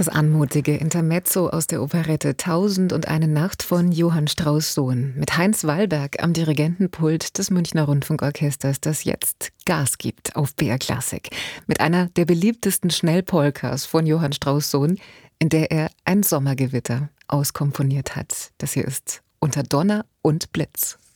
Das anmutige Intermezzo aus der Operette Tausend und eine Nacht von Johann Strauss Sohn mit Heinz Wallberg am Dirigentenpult des Münchner Rundfunkorchesters, das jetzt Gas gibt auf BR Klassik. Mit einer der beliebtesten Schnellpolkas von Johann Strauss Sohn, in der er ein Sommergewitter auskomponiert hat. Das hier ist Unter Donner und Blitz.